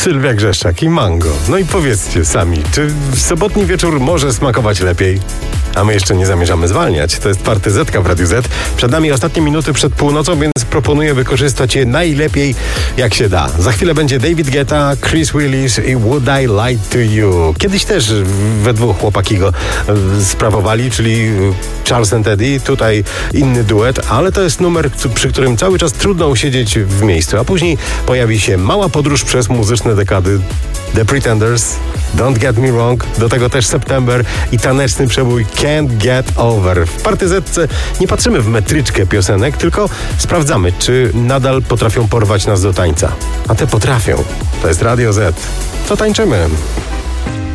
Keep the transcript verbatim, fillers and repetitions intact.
Sylwia Grzeszczak i Mango. No i powiedzcie sami, czy sobotni wieczór może smakować lepiej? A my jeszcze nie zamierzamy zwalniać. To jest Partyzetka w Radiu Z. Przed nami ostatnie minuty przed północą, więc proponuję wykorzystać je najlepiej jak się da. Za chwilę będzie David Guetta, Chris Willis i Would I Lie to You. Kiedyś też we dwóch chłopaki go sprawowali, czyli Charles and Eddie. Tutaj inny duet, ale to jest numer, przy którym cały czas trudno usiedzieć w miejscu. A później pojawi się mała podróż przez muzyczne dekady. The Pretenders, Don't Get Me Wrong, do tego też September i taneczny przebój Can't Get Over. W Partyzetce nie patrzymy w metryczkę piosenek, tylko sprawdzamy, czy nadal potrafią porwać nas do tańca. A te potrafią. To jest Radio Z. To tańczymy.